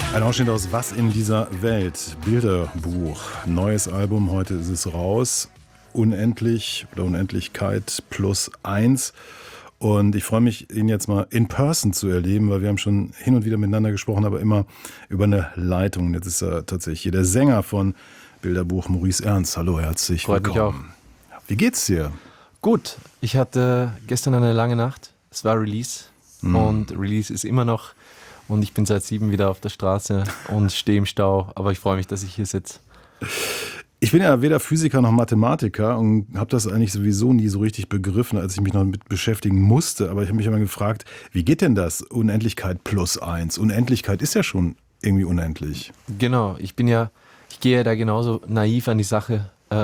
Ein Ausschnitt aus Was in dieser Welt? Bilderbuch. Neues Album, heute ist es raus. Unendlich oder Unendlichkeit plus 1. Und ich freue mich, ihn jetzt mal in person zu erleben, weil wir haben schon hin und wieder miteinander gesprochen, aber immer über eine Leitung. Jetzt ist er tatsächlich hier der Sänger von Bilderbuch, Maurice Ernst. Hallo, herzlich willkommen. Freut mich auch. Wie geht's dir? Gut, ich hatte gestern eine lange Nacht. Es war Release und Release ist immer noch. Und ich bin seit 7 wieder auf der Straße und stehe im Stau. Aber ich freue mich, dass ich hier sitze. Ich bin ja weder Physiker noch Mathematiker und habe das eigentlich sowieso nie so richtig begriffen, als ich mich noch mit beschäftigen musste. Aber ich habe mich immer gefragt, wie geht denn das? Unendlichkeit plus 1. Unendlichkeit ist ja schon irgendwie unendlich. Genau, ich gehe ja da genauso naiv an die Sache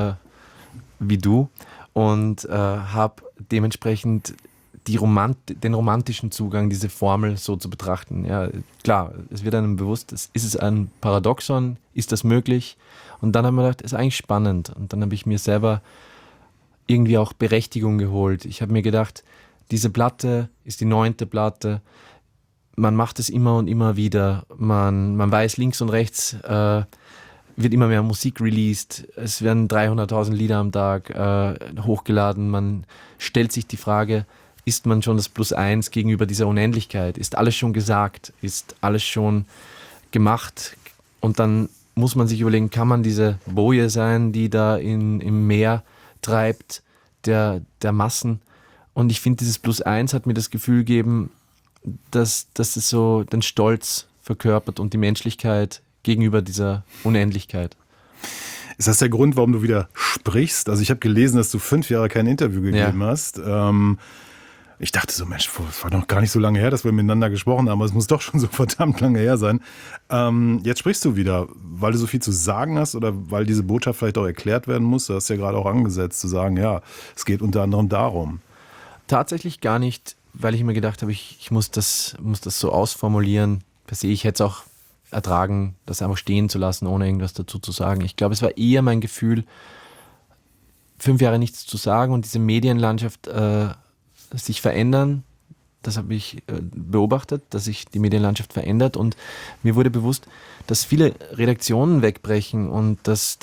wie du und habe dementsprechend den romantischen Zugang, diese Formel so zu betrachten. Ja, klar, es wird einem bewusst, ist es ein Paradoxon, ist das möglich? Und dann haben wir gedacht, ist eigentlich spannend. Und dann habe ich mir selber irgendwie auch Berechtigung geholt. Ich habe mir gedacht, diese Platte ist die 9. Platte. Man macht es immer und immer wieder. Man weiß, links und rechts wird immer mehr Musik released. Es werden 300.000 Lieder am Tag hochgeladen. Man stellt sich die Frage, ist man schon das Plus 1 gegenüber dieser Unendlichkeit? Ist alles schon gesagt? Ist alles schon gemacht? Und dann muss man sich überlegen, kann man diese Boje sein, die da im Meer treibt, der Massen? Und ich finde, dieses Plus 1 hat mir das Gefühl gegeben, dass es so den Stolz verkörpert und die Menschlichkeit gegenüber dieser Unendlichkeit. Ist das der Grund, warum du wieder sprichst? Also ich habe gelesen, dass du 5 Jahre kein Interview gegeben hast. Ich dachte so, Mensch, es war noch gar nicht so lange her, dass wir miteinander gesprochen haben, aber es muss doch schon so verdammt lange her sein. Jetzt sprichst du wieder, weil du so viel zu sagen hast oder weil diese Botschaft vielleicht auch erklärt werden muss. Du hast ja gerade auch angesetzt zu sagen, ja, es geht unter anderem darum. Tatsächlich gar nicht, weil ich mir gedacht habe, ich muss das so ausformulieren. Per se, ich hätte es auch ertragen, das einfach stehen zu lassen, ohne irgendwas dazu zu sagen. Ich glaube, es war eher mein Gefühl, 5 Jahre nichts zu sagen und diese Medienlandschaft sich verändern. Das habe ich beobachtet, dass sich die Medienlandschaft verändert und mir wurde bewusst, dass viele Redaktionen wegbrechen und dass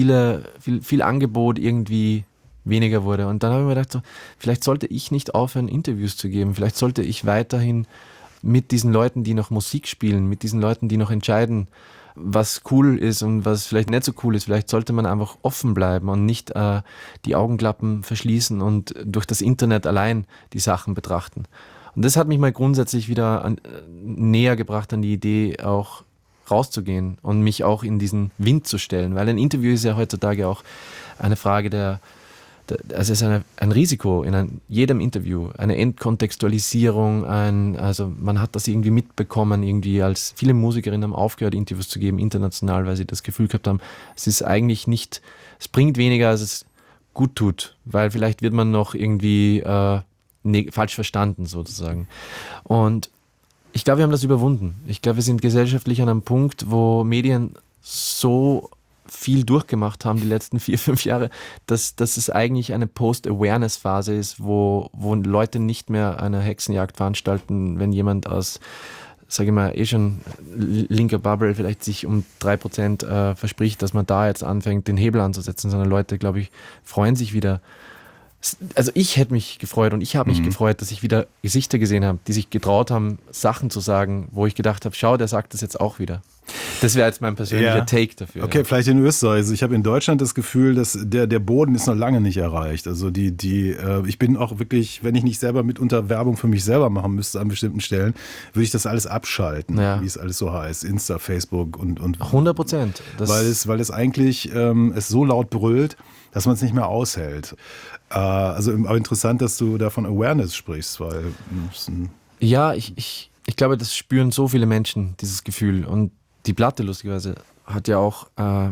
viel Angebot irgendwie weniger wurde. Und dann habe ich mir gedacht, so, vielleicht sollte ich nicht aufhören, Interviews zu geben. Vielleicht sollte ich weiterhin mit diesen Leuten, die noch Musik spielen, mit diesen Leuten, die noch entscheiden, was cool ist und was vielleicht nicht so cool ist. Vielleicht sollte man einfach offen bleiben und nicht die Augenklappen verschließen und durch das Internet allein die Sachen betrachten. Und das hat mich mal grundsätzlich wieder näher gebracht an die Idee, auch rauszugehen und mich auch in diesen Wind zu stellen. Weil ein Interview ist ja heutzutage auch eine Frage es ist ein Risiko in jedem Interview, eine Entkontextualisierung, also man hat das irgendwie mitbekommen, irgendwie als viele Musikerinnen haben aufgehört, Interviews zu geben, international, weil sie das Gefühl gehabt haben, es ist eigentlich nicht, es bringt weniger, als es gut tut, weil vielleicht wird man noch irgendwie falsch verstanden sozusagen. Und ich glaube, wir haben das überwunden. Ich glaube, wir sind gesellschaftlich an einem Punkt, wo Medien so viel durchgemacht haben die letzten 4-5 Jahre, dass es eigentlich eine Post-Awareness-Phase ist, wo Leute nicht mehr eine Hexenjagd veranstalten, wenn jemand aus, sage ich mal, schon linker Bubble vielleicht sich um 3% verspricht, dass man da jetzt anfängt, den Hebel anzusetzen, sondern Leute, glaube ich, freuen sich wieder. Also ich hätte mich gefreut und ich habe mich gefreut, dass ich wieder Gesichter gesehen habe, die sich getraut haben, Sachen zu sagen, wo ich gedacht habe, schau, der sagt das jetzt auch wieder. Das wäre jetzt mein persönlicher Take dafür. Okay, vielleicht in Österreich. Also ich habe in Deutschland das Gefühl, dass der Boden ist noch lange nicht erreicht. Also ich bin auch wirklich, wenn ich nicht selber mitunter Werbung für mich selber machen müsste an bestimmten Stellen, würde ich das alles abschalten, wie es alles so heißt. Insta, Facebook und 100%. Weil es eigentlich es so laut brüllt, dass man es nicht mehr aushält. Aber interessant, dass du da von Awareness sprichst, weil ja, ich glaube, das spüren so viele Menschen, dieses Gefühl. Und die Platte, lustigerweise, hat ja auch,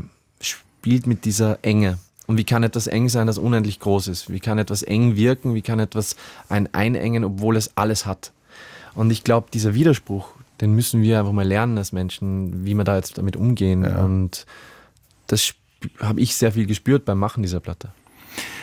spielt mit dieser Enge. Und wie kann etwas eng sein, das unendlich groß ist? Wie kann etwas eng wirken? Wie kann etwas einengen, obwohl es alles hat? Und ich glaube, dieser Widerspruch, den müssen wir einfach mal lernen als Menschen, wie wir da jetzt damit umgehen. Ja. Und das habe ich sehr viel gespürt beim Machen dieser Platte.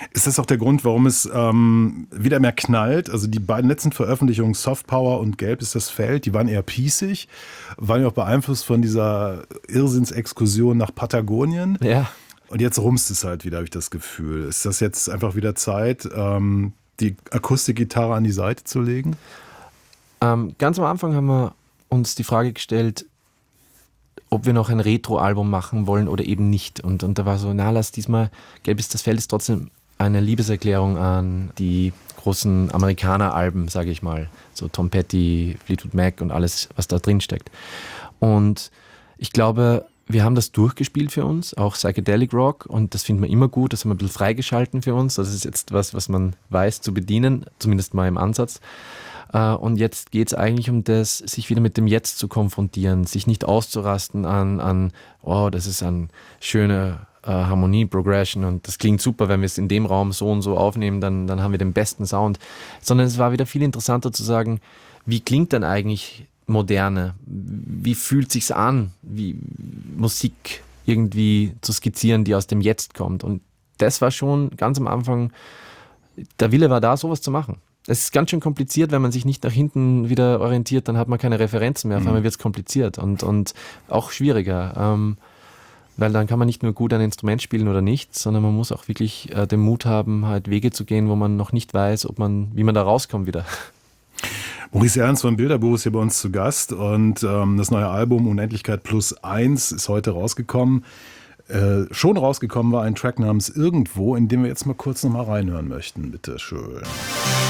Ist das auch der Grund, warum es wieder mehr knallt? Also die beiden letzten Veröffentlichungen, Soft Power und Gelb ist das Feld, die waren eher piecig, waren ja auch beeinflusst von dieser Irrsinnsexkursion nach Patagonien. Ja. Und jetzt rumst es halt wieder, habe ich das Gefühl. Ist das jetzt einfach wieder Zeit, die Akustikgitarre an die Seite zu legen? Ganz am Anfang haben wir uns die Frage gestellt, ob wir noch ein Retro-Album machen wollen oder eben nicht. Und da war so, lass diesmal, Gelb ist das Feld ist trotzdem eine Liebeserklärung an die großen Amerikaner-Alben, sage ich mal. So Tom Petty, Fleetwood Mac und alles, was da drin steckt. Und ich glaube, wir haben das durchgespielt für uns, auch Psychedelic Rock, und das finden wir immer gut, das haben wir ein bisschen freigeschalten für uns. Das ist jetzt was man weiß zu bedienen, zumindest mal im Ansatz. Und jetzt geht es eigentlich um das, sich wieder mit dem Jetzt zu konfrontieren, sich nicht auszurasten an das ist eine schöne Harmonie, Progression und das klingt super, wenn wir es in dem Raum so und so aufnehmen, dann haben wir den besten Sound. Sondern es war wieder viel interessanter zu sagen, wie klingt denn eigentlich Moderne? Wie fühlt sich's an, wie Musik irgendwie zu skizzieren, die aus dem Jetzt kommt? Und das war schon ganz am Anfang, der Wille war da, sowas zu machen. Es ist ganz schön kompliziert, wenn man sich nicht nach hinten wieder orientiert, dann hat man keine Referenzen mehr, auf einmal wird es kompliziert und auch schwieriger, weil dann kann man nicht nur gut ein Instrument spielen oder nicht, sondern man muss auch wirklich den Mut haben, halt Wege zu gehen, wo man noch nicht weiß, wie man da rauskommt wieder. Maurice Ernst von Bilderbuch ist hier bei uns zu Gast und das neue Album Unendlichkeit +1 ist heute rausgekommen. Schon rausgekommen war ein Track namens Irgendwo, in dem wir jetzt mal kurz nochmal reinhören möchten. Bitte schön.